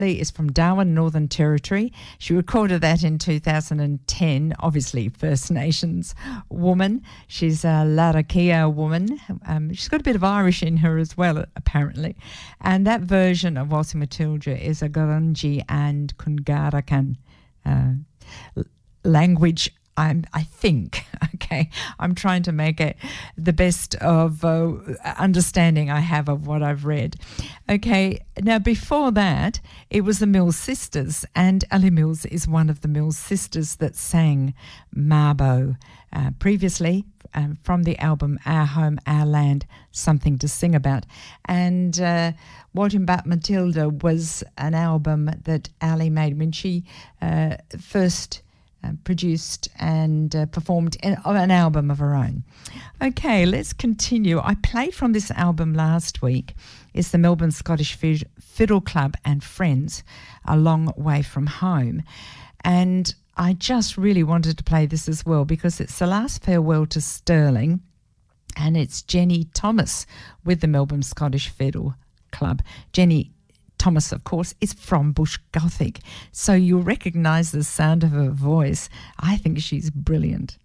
is from Darwin, Northern Territory. She recorded that in 2010, obviously First Nations woman. She's a Larrakia woman. She's got a bit of Irish in her as well, apparently. And that version of Waltzing Matilda is a Gurindji and Kungarakan language, I think. Okay, I'm trying to make it the best of understanding I have of what I've read. Okay, now before that, it was the Mills Sisters, and Ali Mills is one of the Mills Sisters that sang Mabo previously from the album Our Home, Our Land, Something to Sing About. And Waltzing Bat Matilda was an album that Ali made when she first produced and performed an album of her own. Okay, let's continue. I played from this album last week. It's the Melbourne Scottish Fiddle Club and Friends, A Long Way From Home. And I just really wanted to play this as well because it's the last farewell to Stirling, and it's Jenny Thomas with the Melbourne Scottish Fiddle Club. Jenny Thomas, of course, is from Bush Gothic, so you'll recognise the sound of her voice. I think she's brilliant.